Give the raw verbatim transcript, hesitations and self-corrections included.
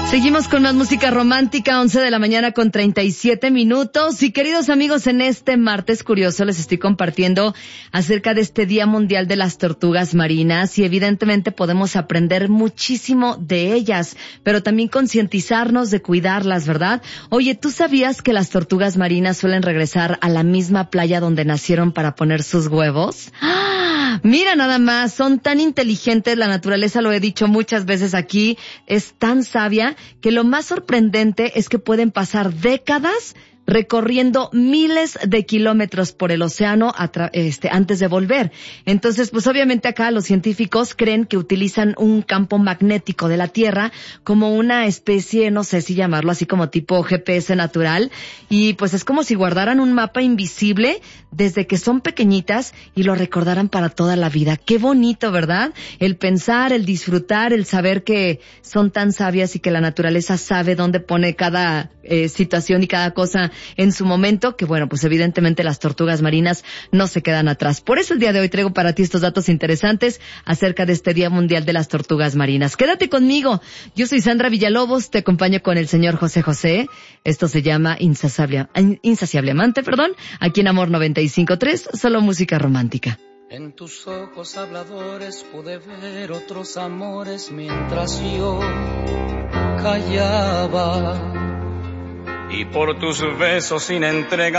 Seguimos con más música romántica, once de la mañana con treinta y siete minutos. Y queridos amigos, en este martes curioso les estoy compartiendo acerca de este Día Mundial de las Tortugas Marinas y evidentemente podemos aprender muchísimo de ellas, pero también concientizarnos de cuidarlas, ¿verdad? Oye, ¿tú sabías que las tortugas marinas suelen regresar a la misma playa donde nacieron para poner sus huevos? ¡Ah! Mira nada más, son tan inteligentes, la naturaleza, lo he dicho muchas veces aquí, es tan sabia que lo más sorprendente es que pueden pasar décadas recorriendo miles de kilómetros por el océano atra- este, antes de volver. Entonces, pues obviamente acá los científicos creen que utilizan un campo magnético de la Tierra como una especie, no sé si llamarlo así como tipo G P S natural, y pues es como si guardaran un mapa invisible desde que son pequeñitas y lo recordaran para toda la vida. Qué bonito, ¿verdad? El pensar, el disfrutar, el saber que son tan sabias y que la naturaleza sabe dónde pone cada eh, situación y cada cosa en su momento, que bueno, pues evidentemente las tortugas marinas no se quedan atrás. Por eso el día de hoy traigo para ti estos datos interesantes acerca de este Día Mundial de las Tortugas Marinas. Quédate conmigo. Yo soy Sandra Villalobos, te acompaño con el señor José José. Esto se llama Insaciable, Insaciable Amante, perdón, aquí en Amor noventa y cinco punto tres, solo música romántica. En tus ojos habladores pude ver otros amores mientras yo callaba. Y por tus besos sin entrega